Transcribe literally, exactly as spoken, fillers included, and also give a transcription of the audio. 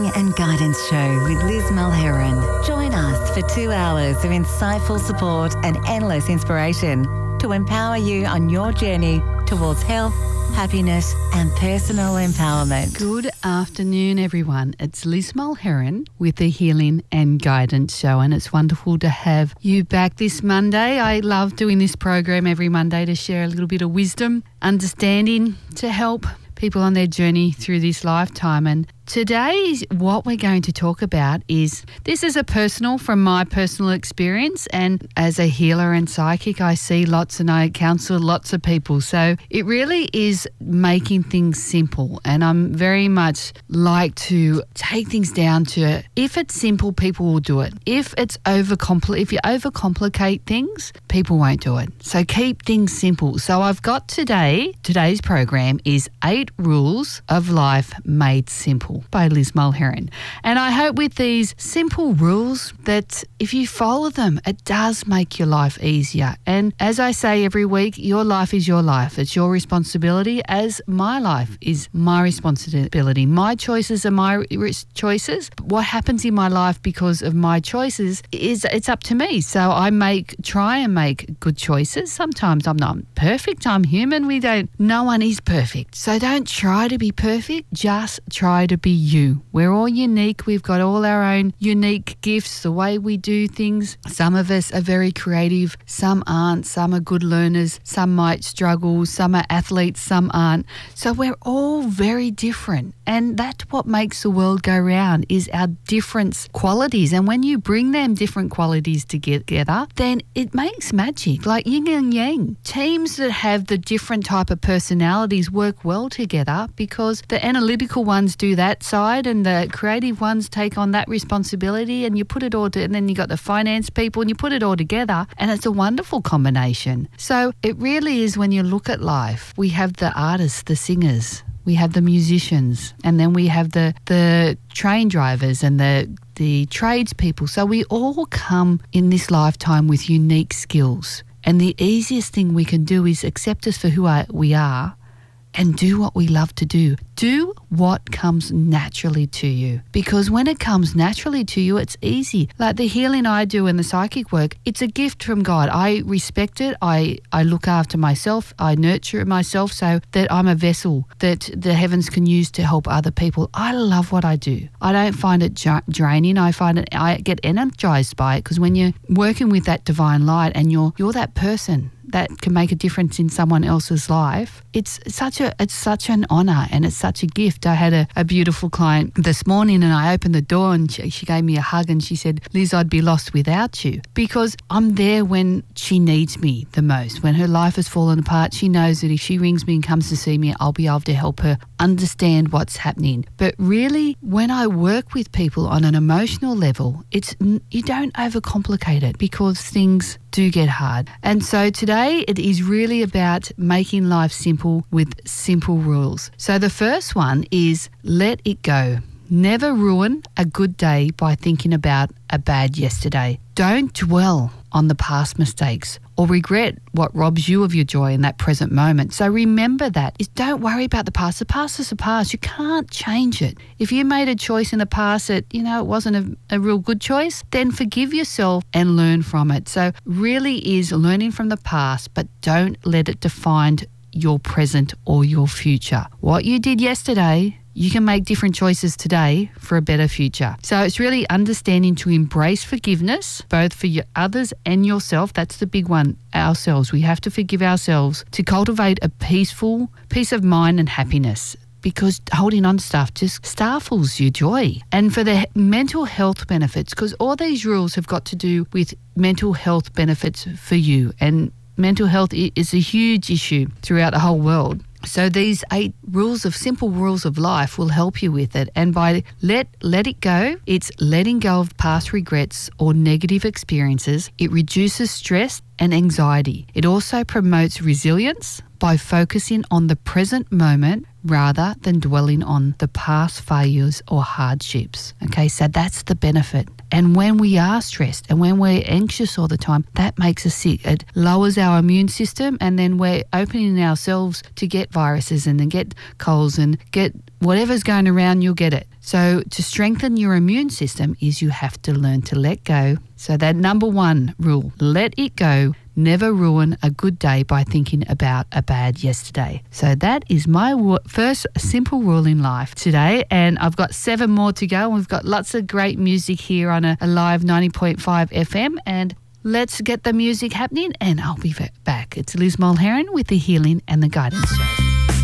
and Guidance Show with Liz Mulheron. Join us for two hours of insightful support and endless inspiration to empower you on your journey towards health, happiness and personal empowerment. Good afternoon, everyone. It's Liz Mulheron with the Healing and Guidance Show, and it's wonderful to have you back this Monday. I love doing this program every Monday to share a little bit of wisdom, understanding, to help people on their journey through this lifetime. And today, what we're going to talk about is, this is a personal, from my personal experience, and as a healer and psychic, I see lots and I counsel lots of people. So it really is making things simple, and I'm very much like to take things down to, if it's simple, people will do it. If it's overcompli- if you overcomplicate things, people won't do it. So keep things simple. So I've got today, today's program is Eight Rules of Life Made Simple by Liz Mulheron. And I hope with these simple rules that if you follow them, it does make your life easier. And as I say every week, your life is your life. It's your responsibility, as my life is my responsibility. My choices are my choices. What happens in my life because of my choices is, it's up to me. So I make, try and make good choices. Sometimes I'm not perfect. I'm human. We don't, no one is perfect. So don't try to be perfect. Just try to be you. We're all unique. We've got all our own unique gifts, the way we do things. Some of us are very creative. Some aren't. Some are good learners. Some might struggle. Some are athletes. Some aren't. So we're all very different. And that's what makes the world go round, is our different qualities. And when you bring them different qualities together, then it makes magic, like yin and yang. Teams that have the different type of personalities work well together because the analytical ones do that side and the creative ones take on that responsibility, and you put it all to, and then you got the finance people and you put it all together, and it's a wonderful combination. So it really is, when you look at life, we have the artists, the singers, we have the musicians, and then we have the the train drivers and the the tradespeople. So we all come in this lifetime with unique skills. And the easiest thing we can do is accept us for who we are and do what we love to do. Do what comes naturally to you. Because when it comes naturally to you, it's easy. Like the healing I do and the psychic work, it's a gift from God. I respect it. I, I look after myself. I nurture myself so that I'm a vessel that the heavens can use to help other people. I love what I do. I don't find it dra- draining. I find it, I get energized by it, because when you're working with that divine light and you're you're that person that can make a difference in someone else's life, it's such a it's such an honor and it's such a gift. I had a, a beautiful client this morning, and I opened the door and she, she gave me a hug and she said, "Liz, I'd be lost without you," because I'm there when she needs me the most. When her life has fallen apart, she knows that if she rings me and comes to see me, I'll be able to help her understand what's happening. But really, when I work with people on an emotional level, it's you don't overcomplicate it, because things do get hard. And so today it is really about making life simple with simple rules. So the first one is let it go. Never ruin a good day by thinking about a bad yesterday. Don't dwell on the past mistakes or regret what robs you of your joy in that present moment. So remember that. Is don't worry about the past. The past is the past. You can't change it. If you made a choice in the past that, you know, it wasn't a, a real good choice, then forgive yourself and learn from it. So really is learning from the past, but don't let it define your present or your future. What you did yesterday, you can make different choices today for a better future. So it's really understanding to embrace forgiveness, both for your others and yourself. That's the big one, ourselves. We have to forgive ourselves to cultivate a peaceful peace of mind and happiness, because holding on to stuff just stifles your joy. And for the mental health benefits, because all these rules have got to do with mental health benefits for you, and mental health is a huge issue throughout the whole world. So these eight rules of simple rules of life will help you with it. And by let let it go, it's letting go of past regrets or negative experiences. It reduces stress and anxiety. It also promotes resilience by focusing on the present moment rather than dwelling on the past failures or hardships. Okay, so that's the benefit. And when we are stressed and when we're anxious all the time, that makes us sick. It lowers our immune system, and then we're opening ourselves to get viruses and then get colds and get whatever's going around, you'll get it. So to strengthen your immune system is you have to learn to let go. So that number one rule, let it go. Never ruin a good day by thinking about a bad yesterday. So that is my w- first simple rule in life today. And I've got seven more to go. We've got lots of great music here on a, a live ninety point five F M. And let's get the music happening and I'll be back. It's Liz Mulheron with the Healing and the Guidance Show.